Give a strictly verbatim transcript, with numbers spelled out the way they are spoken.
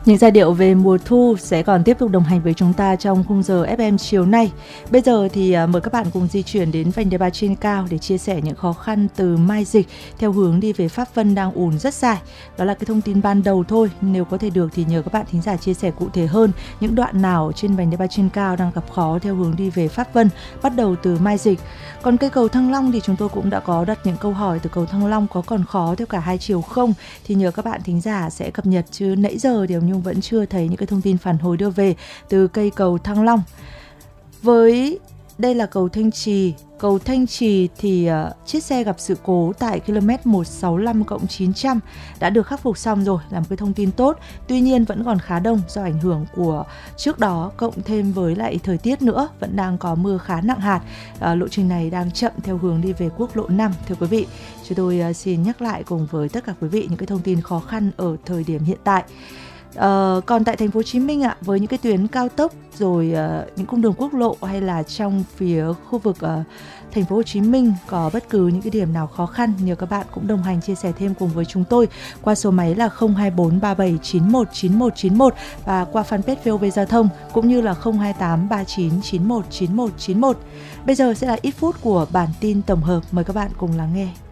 Những giai điệu về mùa thu sẽ còn tiếp tục đồng hành với chúng ta trong khung giờ ép em chiều nay. Bây giờ thì mời các bạn cùng di chuyển đến vành đai ba trên cao để chia sẻ những khó khăn từ Mai Dịch theo hướng đi về Pháp Vân đang ùn rất dài. Đó là cái thông tin ban đầu thôi. Nếu có thể được thì nhờ các bạn thính giả chia sẻ cụ thể hơn những đoạn nào trên vành đai ba trên cao đang gặp khó theo hướng đi về Pháp Vân, bắt đầu từ Mai Dịch. Còn cây cầu Thăng Long thì chúng tôi cũng đã có đặt những câu hỏi từ cầu Thăng Long có còn khó theo cả hai chiều không, thì nhờ các bạn thính giả sẽ cập nhật, chứ nãy giờ thì ông Nhung vẫn chưa thấy những cái thông tin phản hồi đưa về từ cây cầu Thăng Long. Với đây là cầu Thanh Trì. Cầu Thanh Trì thì uh, chiếc xe gặp sự cố tại km một sáu lăm cộng chín trăm đã được khắc phục xong rồi, là một cái thông tin tốt. Tuy nhiên vẫn còn khá đông do ảnh hưởng của trước đó, cộng thêm với lại thời tiết nữa, vẫn đang có mưa khá nặng hạt. Uh, lộ trình này đang chậm theo hướng đi về quốc lộ năm. Thưa quý vị, chúng tôi uh, xin nhắc lại cùng với tất cả quý vị những cái thông tin khó khăn ở thời điểm hiện tại. Uh, còn tại thành phố Hồ Chí Minh ạ, với những cái tuyến cao tốc rồi uh, những cung đường quốc lộ hay là trong phía khu vực uh, thành phố Hồ Chí Minh có bất cứ những cái điểm nào khó khăn, nhờ các bạn cũng đồng hành chia sẻ thêm cùng với chúng tôi qua số máy là không hai bốn ba bảy chín một chín một chín một và qua fanpage vê o vê Giao thông cũng như là không hai tám ba chín chín một chín một chín một. Bây giờ sẽ là ít phút của bản tin tổng hợp, mời các bạn cùng lắng nghe.